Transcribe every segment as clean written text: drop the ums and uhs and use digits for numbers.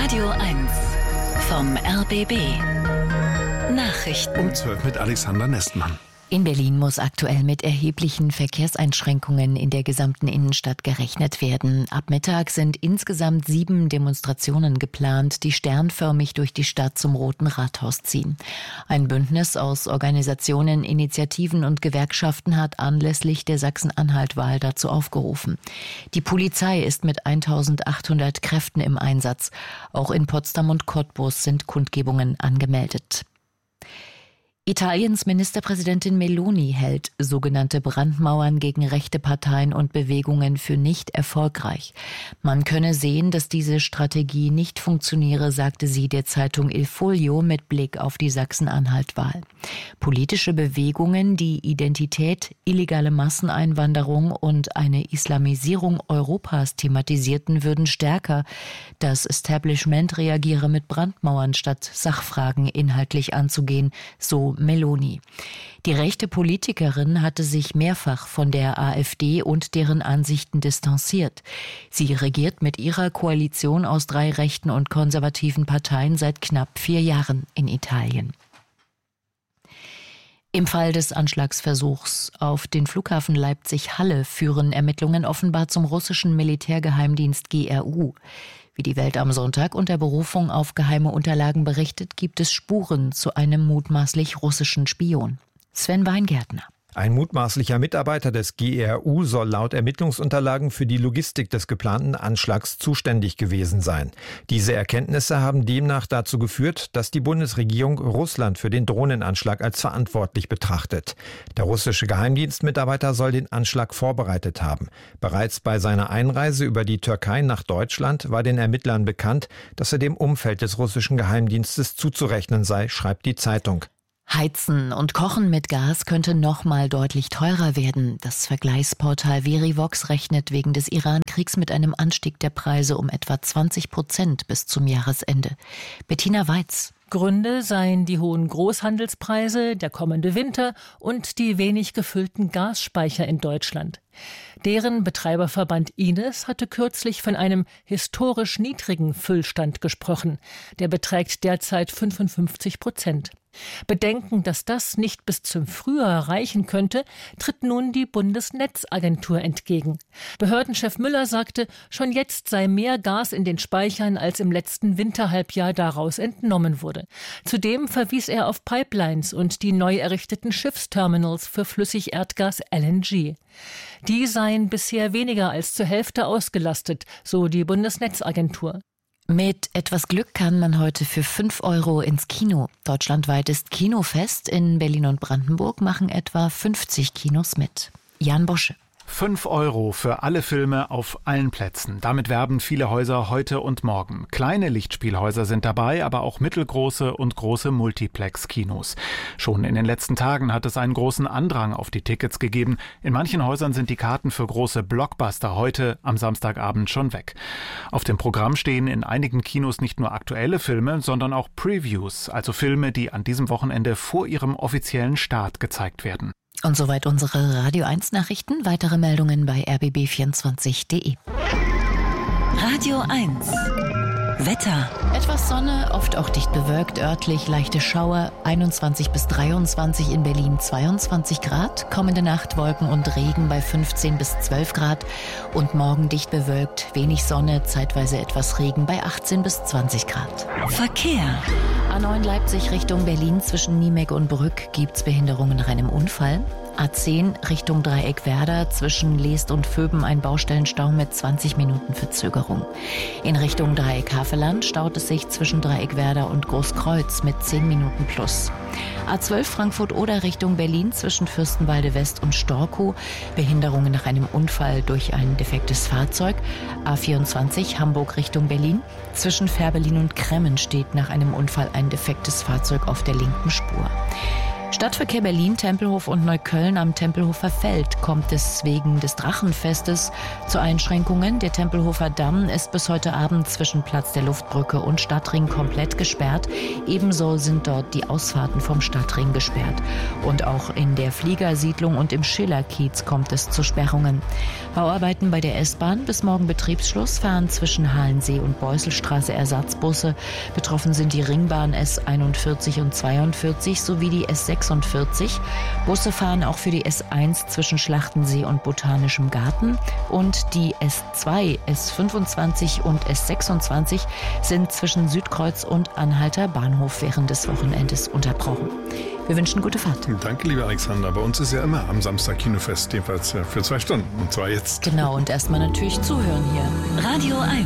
Radio 1 vom RBB. Nachrichten. Um 12 mit Alexander Nestmann. In Berlin muss aktuell mit erheblichen Verkehrseinschränkungen in der gesamten Innenstadt gerechnet werden. Ab Mittag sind insgesamt 7 Demonstrationen geplant, die sternförmig durch die Stadt zum Roten Rathaus ziehen. Ein Bündnis aus Organisationen, Initiativen und Gewerkschaften hat anlässlich der Sachsen-Anhalt-Wahl dazu aufgerufen. Die Polizei ist mit 1800 Kräften im Einsatz. Auch in Potsdam und Cottbus sind Kundgebungen angemeldet. Italiens Ministerpräsidentin Meloni hält sogenannte Brandmauern gegen rechte Parteien und Bewegungen für nicht erfolgreich. Man könne sehen, dass diese Strategie nicht funktioniere, sagte sie der Zeitung Il Foglio mit Blick auf die Sachsen-Anhalt-Wahl. Politische Bewegungen, die Identität, illegale Masseneinwanderung und eine Islamisierung Europas thematisierten, würden stärker. Das Establishment reagiere mit Brandmauern, statt Sachfragen inhaltlich anzugehen, so Meloni. Die rechte Politikerin hatte sich mehrfach von der AfD und deren Ansichten distanziert. Sie regiert mit ihrer Koalition aus 3 rechten und konservativen Parteien seit knapp 4 Jahren in Italien. Im Fall des Anschlagsversuchs auf den Flughafen Leipzig-Halle führen Ermittlungen offenbar zum russischen Militärgeheimdienst GRU. Wie die Welt am Sonntag unter Berufung auf geheime Unterlagen berichtet, gibt es Spuren zu einem mutmaßlich russischen Spion. Sven Weingärtner. Ein mutmaßlicher Mitarbeiter des GRU soll laut Ermittlungsunterlagen für die Logistik des geplanten Anschlags zuständig gewesen sein. Diese Erkenntnisse haben demnach dazu geführt, dass die Bundesregierung Russland für den Drohnenanschlag als verantwortlich betrachtet. Der russische Geheimdienstmitarbeiter soll den Anschlag vorbereitet haben. Bereits bei seiner Einreise über die Türkei nach Deutschland war den Ermittlern bekannt, dass er dem Umfeld des russischen Geheimdienstes zuzurechnen sei, schreibt die Zeitung. Heizen und Kochen mit Gas könnte noch mal deutlich teurer werden. Das Vergleichsportal Verivox rechnet wegen des Iran-Kriegs mit einem Anstieg der Preise um etwa 20% bis zum Jahresende. Bettina Weiz. Gründe seien die hohen Großhandelspreise, der kommende Winter und die wenig gefüllten Gasspeicher in Deutschland. Deren Betreiberverband Ines hatte kürzlich von einem historisch niedrigen Füllstand gesprochen. Der beträgt derzeit 55%. Bedenken, dass das nicht bis zum Frühjahr reichen könnte, tritt nun die Bundesnetzagentur entgegen. Behördenchef Müller sagte, schon jetzt sei mehr Gas in den Speichern, als im letzten Winterhalbjahr daraus entnommen wurde. Zudem verwies er auf Pipelines und die neu errichteten Schiffsterminals für Flüssigerdgas LNG. Die seien bisher weniger als zur Hälfte ausgelastet, so die Bundesnetzagentur. Mit etwas Glück kann man heute für 5 € ins Kino. Deutschlandweit ist Kinofest. In Berlin und Brandenburg machen etwa 50 Kinos mit. Jan Bosche. 5 € für alle Filme auf allen Plätzen. Damit werben viele Häuser heute und morgen. Kleine Lichtspielhäuser sind dabei, aber auch mittelgroße und große Multiplex-Kinos. Schon in den letzten Tagen hat es einen großen Andrang auf die Tickets gegeben. In manchen Häusern sind die Karten für große Blockbuster heute am Samstagabend schon weg. Auf dem Programm stehen in einigen Kinos nicht nur aktuelle Filme, sondern auch Previews, also Filme, die an diesem Wochenende vor ihrem offiziellen Start gezeigt werden. Und soweit unsere Radio 1 Nachrichten. Weitere Meldungen bei rbb24.de. Radio 1 Wetter. Etwas Sonne, oft auch dicht bewölkt, örtlich leichte Schauer, 21 bis 23 in Berlin 22 Grad, kommende Nacht Wolken und Regen bei 15 bis 12 Grad und morgen dicht bewölkt, wenig Sonne, zeitweise etwas Regen bei 18 bis 20 Grad. Verkehr. A9 Leipzig Richtung Berlin zwischen Niemek und Brück gibt's Behinderungen nach einem Unfall. A10 Richtung Dreieckwerder zwischen Leest und Vöben ein Baustellenstau mit 20 Minuten Verzögerung. In Richtung Dreieck-Havelland staut es sich zwischen Dreieckwerder und Großkreuz mit 10 Minuten plus. A12 Frankfurt-Oder Richtung Berlin zwischen Fürstenwalde West und Storkow. Behinderungen nach einem Unfall durch ein defektes Fahrzeug. A24 Hamburg Richtung Berlin. Zwischen Fährberlin und Kremmen steht nach einem Unfall ein defektes Fahrzeug auf der linken Spur. Stadtverkehr Berlin, Tempelhof und Neukölln am Tempelhofer Feld kommt es wegen des Drachenfestes zu Einschränkungen. Der Tempelhofer Damm ist bis heute Abend zwischen Platz der Luftbrücke und Stadtring komplett gesperrt. Ebenso sind dort die Ausfahrten vom Stadtring gesperrt. Und auch in der Fliegersiedlung und im Schillerkiez kommt es zu Sperrungen. Bauarbeiten bei der S-Bahn, bis morgen Betriebsschluss, fahren zwischen Halensee und Beuselstraße Ersatzbusse. Betroffen sind die Ringbahn S41 und 42 sowie die S46. Busse fahren auch für die S1 zwischen Schlachtensee und Botanischem Garten. Und die S2, S25 und S26 sind zwischen Südkreuz und Anhalter Bahnhof während des Wochenendes unterbrochen. Wir wünschen gute Fahrt. Danke, lieber Alexander. Bei uns ist ja immer am Samstag Kinofest, jedenfalls für 2 Stunden. Und zwar jetzt. Genau, und erstmal natürlich zuhören hier. Radio 1.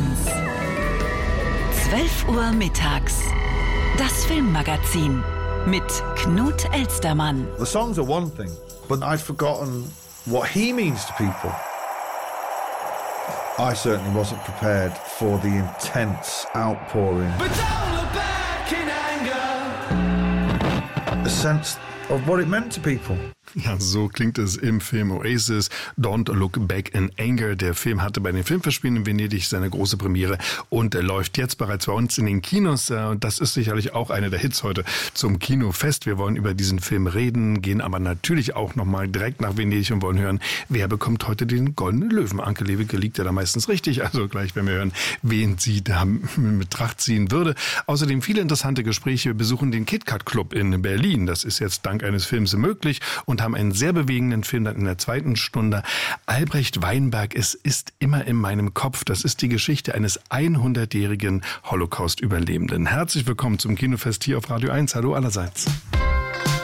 12 Uhr mittags. Das Filmmagazin mit Knut Elstermann. The songs are one thing, but I'd forgotten what he means to people. I certainly wasn't prepared for the intense outpouring. But don't look back in anger. A sense of what it meant to people. Ja, so klingt es im Film Oasis, Don't Look Back in Anger. Der Film hatte bei den Filmfestspielen in Venedig seine große Premiere und läuft jetzt bereits bei uns in den Kinos. Und das ist sicherlich auch einer der Hits heute zum Kinofest. Wir wollen über diesen Film reden, gehen aber natürlich auch nochmal direkt nach Venedig und wollen hören, wer bekommt heute den Goldenen Löwen. Anke Lewicke liegt ja da meistens richtig, also gleich werden wir hören, wen sie da in Betracht ziehen würde. Außerdem viele interessante Gespräche. Wir besuchen den KitKat Club in Berlin. Das ist jetzt dank eines Films möglich und haben einen sehr bewegenden Film dann in der 2. Stunde. Albrecht Weinberg, es ist immer in meinem Kopf. Das ist die Geschichte eines 100-jährigen Holocaust-Überlebenden. Herzlich willkommen zum Kinofest hier auf Radio 1. Hallo allerseits.